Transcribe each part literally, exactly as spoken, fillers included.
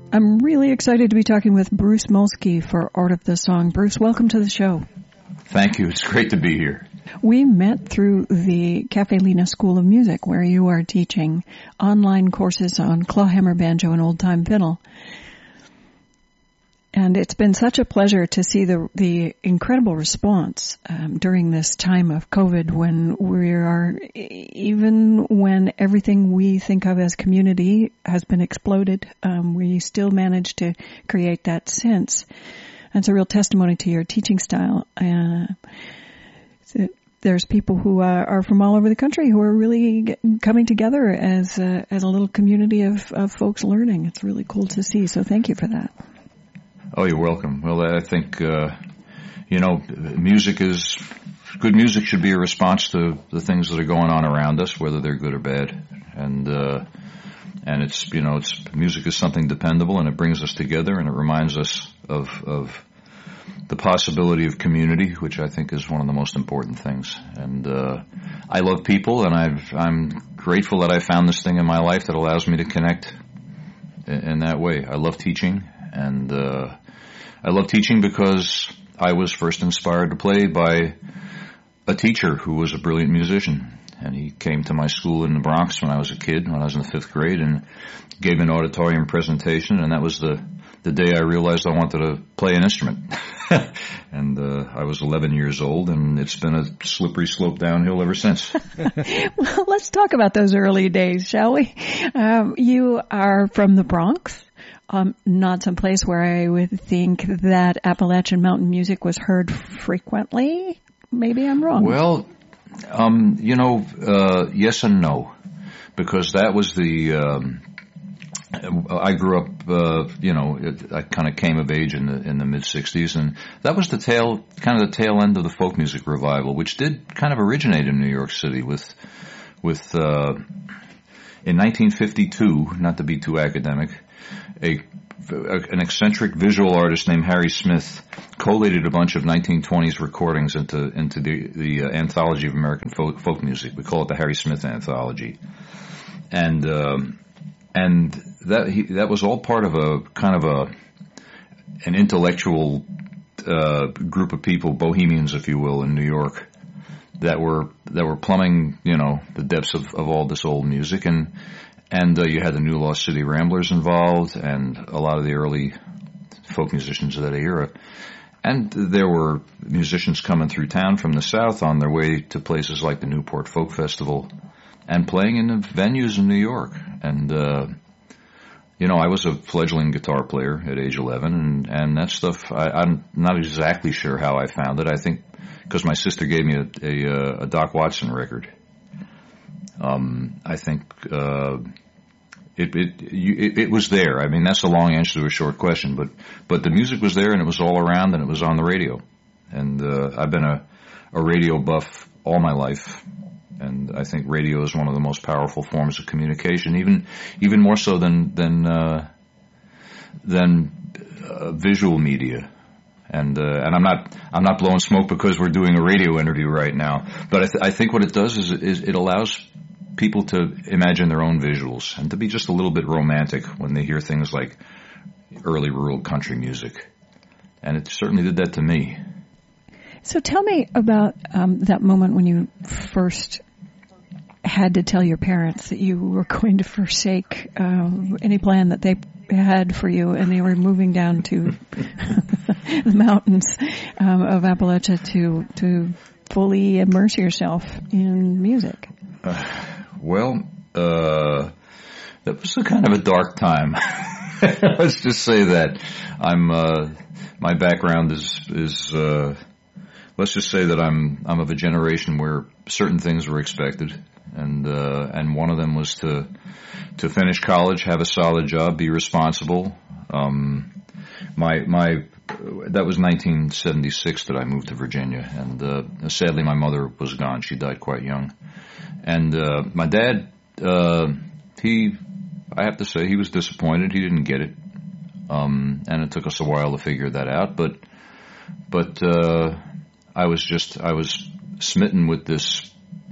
I'm really excited to be talking with Bruce Molsky for Art of the Song. Bruce, welcome to the show. Thank you. It's great to be here. We met through the Cafe Lena School of Music, where you are teaching online courses on clawhammer, banjo, and old-time fiddle. And it's been such a pleasure to see the the incredible response um, during this time of COVID, when we are, even when everything we think of as community has been exploded, um, we still manage to create that sense. And it's a real testimony to your teaching style. Uh, so there's people who uh, are from all over the country who are really get, coming together as uh, as a little community of, of folks learning. It's really cool to see. So thank you for that. Oh, you're welcome. Well, I think, uh, you know, music is, good music should be a response to the things that are going on around us, whether they're good or bad. And, uh, and it's, you know, it's, music is something dependable, and it brings us together, and it reminds us of, of the possibility of community, which I think is one of the most important things. And, uh, I love people, and I've, I'm grateful that I found this thing in my life that allows me to connect in, in that way. I love teaching. And uh, I love teaching because I was first inspired to play by a teacher who was a brilliant musician. And he came to my school in the Bronx when I was a kid, when I was in the fifth grade, and gave an auditorium presentation. And that was the, the day I realized I wanted to play an instrument. And uh, I was eleven years old, and it's been a slippery slope downhill ever since. Well, let's talk about those early days, shall we? Um, you are from the Bronx. Um, not some place where I would think that Appalachian mountain music was heard frequently. Maybe I'm wrong. Well, um, you know, uh, yes and no, because that was the, um, I grew up, uh, you know, it, I kind of came of age in the, in the mid sixties, and that was the tail, kind of the tail end of the folk music revival, which did kind of originate in New York City with, with, uh, in nineteen fifty-two, not to be too academic, A, an eccentric visual artist named Harry Smith collated a bunch of nineteen twenties recordings into into the the uh, anthology of American folk, folk music. We call it the Harry Smith Anthology, and um, and that he, that was all part of a kind of a an intellectual uh, group of people, bohemians, if you will, in New York, that were that were plumbing, you know, the depths of, of all this old music. And And uh, you had the New Lost City Ramblers involved, and a lot of the early folk musicians of that era. And there were musicians coming through town from the South on their way to places like the Newport Folk Festival and playing in the venues in New York. And, uh, you know, I was a fledgling guitar player at age eleven, and, and that stuff, I, I'm not exactly sure how I found it. I think because my sister gave me a, a, a Doc Watson record. Um, I think, uh, it, it, you, it, it was there. I mean, that's a long answer to a short question, but, but the music was there, and it was all around, and it was on the radio. And, uh, I've been a, a radio buff all my life, and I think radio is one of the most powerful forms of communication, even, even more so than, than, uh, than, uh, visual media. And, uh, and I'm not, I'm not blowing smoke because we're doing a radio interview right now, but I, th- I think what it does is, is it allows people to imagine their own visuals and to be just a little bit romantic when they hear things like early rural country music. And it certainly did that to me. So tell me about um, that moment when you first had to tell your parents that you were going to forsake um, any plan that they had for you, and they were moving down to the mountains um, of Appalachia to to fully immerse yourself in music. Uh, well, uh, that was a kind of a dark time. Let's just say that. I'm uh, my background is is uh, let's just say that I'm I'm of a generation where certain things were expected. And, uh, and one of them was to, to finish college, have a solid job, be responsible. Um, my, my, that was nineteen seventy-six that I moved to Virginia. And, uh, sadly my mother was gone. She died quite young. And, uh, my dad, uh, he, I have to say he was disappointed. He didn't get it. Um, and it took us a while to figure that out. But, but, uh, I was just, I was smitten with this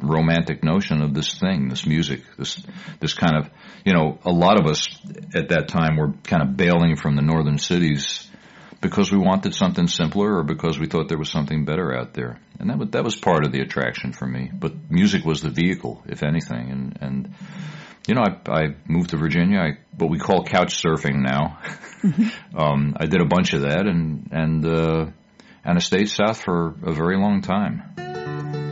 romantic notion of this thing, this music, this this kind of, you know, a lot of us at that time were kind of bailing from the northern cities because we wanted something simpler or because we thought there was something better out there. And that was, that was part of the attraction for me. But music was the vehicle, if anything. And, and you know, I, I moved to Virginia, I, what we call couch surfing now. Mm-hmm. um, I did a bunch of that and, and, uh, and I stayed south for a very long time.